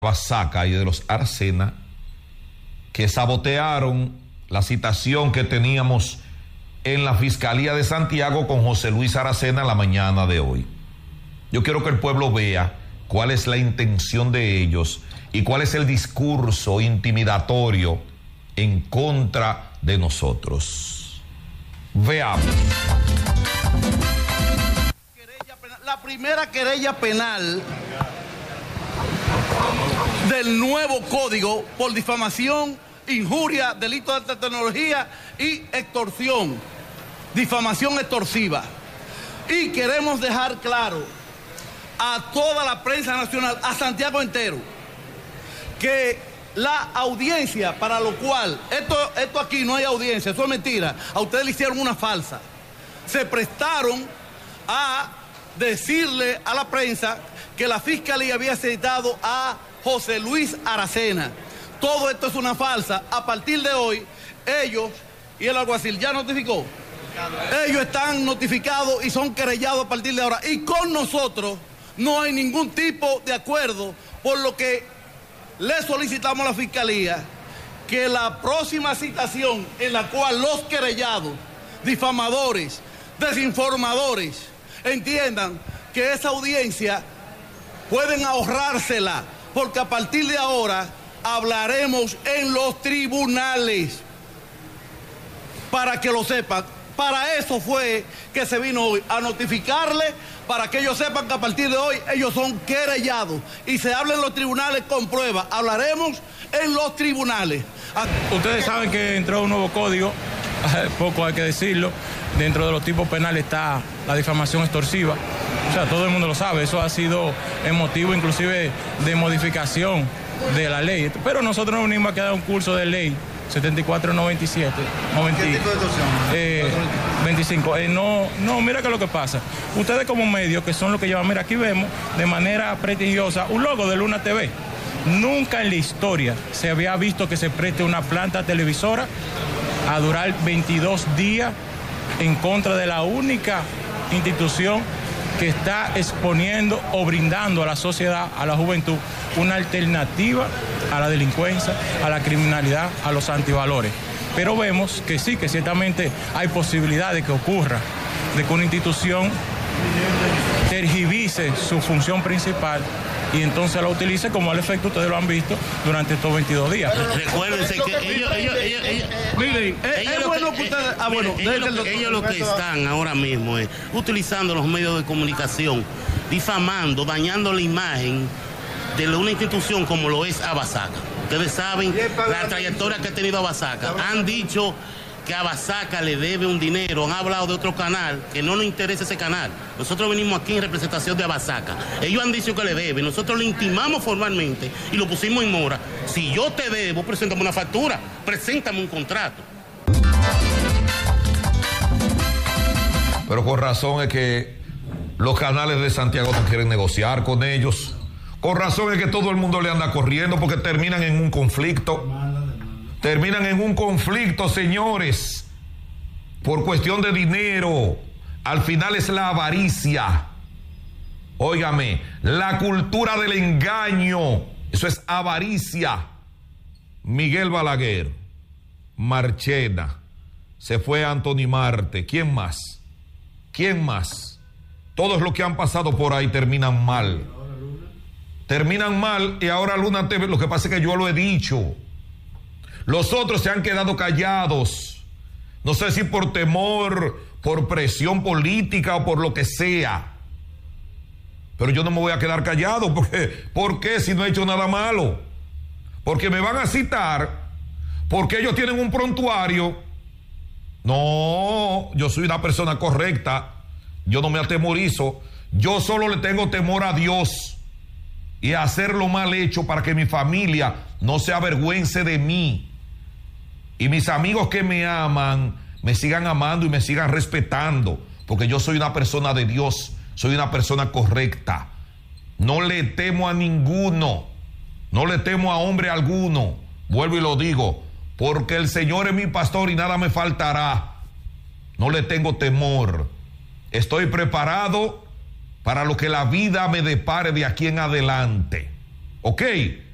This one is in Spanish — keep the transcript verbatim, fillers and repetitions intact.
Abasaca y de los Aracena, que sabotearon la citación que teníamos en la Fiscalía de Santiago con José Luis Aracena la mañana de hoy. Yo quiero que el pueblo vea cuál es la intención de ellos y cuál es el discurso intimidatorio en contra de nosotros. Veamos. La primera querella penal del nuevo código por difamación, injuria, delito de alta tecnología y extorsión, difamación extorsiva. Y queremos dejar claro a toda la prensa nacional, a Santiago entero, que la audiencia para lo cual, esto, esto aquí no hay audiencia, eso es mentira, a ustedes le hicieron una falsa. Se prestaron a decirle a la prensa que la Fiscalía había citado a José Luis Aracena. Todo esto es una falsa. A partir de hoy, ellos y el alguacil ya notificó. Ellos están notificados y son querellados a partir de ahora. Y con nosotros no hay ningún tipo de acuerdo, por lo que le solicitamos a la Fiscalía que la próxima citación en la cual los querellados, difamadores, desinformadores, entiendan que esa audiencia pueden ahorrársela, porque a partir de ahora hablaremos en los tribunales, para que lo sepan. Para eso fue que se vino hoy, a notificarle, para que ellos sepan que a partir de hoy ellos son querellados y se habla en los tribunales con pruebas. Hablaremos en los tribunales. Ustedes saben que entró un nuevo código, poco hay que decirlo. Dentro de los tipos penales está la difamación extorsiva. O sea, todo el mundo lo sabe, eso ha sido el motivo inclusive de modificación de la ley. Pero nosotros nos unimos a que dar un curso de ley setenta y cuatro noventa y siete. noventa, ¿qué tipo de extorsión? Eh, veinticinco. Eh, no, no, mira que lo que pasa. Ustedes como medios, que son los que llevan, mira, aquí vemos de manera prestigiosa un logo de Luna T V. Nunca en la historia se había visto que se preste una planta televisora a durar veintidós días en contra de la única institución que está exponiendo o brindando a la sociedad, a la juventud, una alternativa a la delincuencia, a la criminalidad, a los antivalores. Pero vemos que sí, que ciertamente hay posibilidad de que ocurra, de que una institución tergiverse su función principal y entonces la utilice como al efecto, ustedes lo han visto durante estos veintidós días. Recuérdense que ellos, ellos, ellos, ellos, miren, es bueno que ustedes, ah, bueno, ellos, lo, ellos lo que están ahora mismo es utilizando los medios de comunicación, difamando, dañando la imagen de una institución como lo es Abasaca. Ustedes saben la trayectoria que ha tenido Abasaca. Han dicho que Abasaca le debe un dinero, han hablado de otro canal, que no nos interesa ese canal. Nosotros venimos aquí en representación de Abasaca. Ellos han dicho que le debe, nosotros le intimamos formalmente y lo pusimos en mora. Si yo te debo, preséntame una factura, preséntame un contrato. Pero con razón es que los canales de Santiago no quieren negociar con ellos. Con razón es que todo el mundo le anda corriendo porque terminan en un conflicto. Terminan en un conflicto, señores, por cuestión de dinero. Al final es la avaricia. Óigame, la cultura del engaño. Eso es avaricia. Miguel Balaguer, Marchena, se fue Anthony Marte. ¿Quién más? ¿Quién más? Todos los que han pasado por ahí terminan mal. Terminan mal y ahora Luna T V, lo que pasa es que yo lo he dicho. Los otros se han quedado callados. No sé si por temor, por presión política o por lo que sea. Pero yo no me voy a quedar callado. Porque, ¿por qué si no he hecho nada malo? Porque me van a citar, porque ellos tienen un prontuario. No, yo soy una persona correcta. Yo no me atemorizo. Yo solo le tengo temor a Dios y a hacer lo mal hecho para que mi familia no se avergüence de mí. Y mis amigos que me aman, me sigan amando y me sigan respetando, porque yo soy una persona de Dios, soy una persona correcta. No le temo a ninguno, no le temo a hombre alguno. Vuelvo y lo digo, porque el Señor es mi pastor y nada me faltará. No le tengo temor. Estoy preparado para lo que la vida me depare de aquí en adelante. ¿Ok?